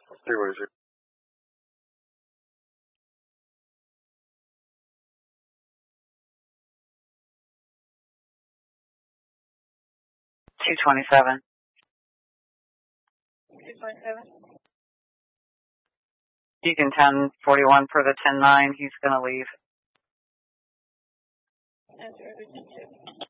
Freeway 0. $227. Deacon 1041 for the 10-9. He's going to leave.